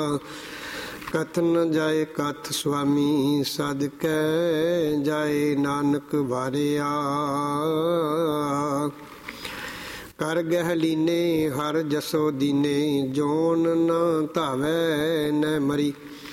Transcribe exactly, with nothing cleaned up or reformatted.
ਕਥ ਨ ਜਾਏ ਕਥ ਸੁਆਮੀ ਸਦਕੈ ਜਾਏ ਨਾਨਕ ਵਾਰਿਆ। ਕਰ ਗਹਿ ਲੀਨੇ ਹਰ ਜਸੋ ਦੀਨੇ ਜੋਨ ਨ ਧਾਵੈ ਨ ਮਰੀ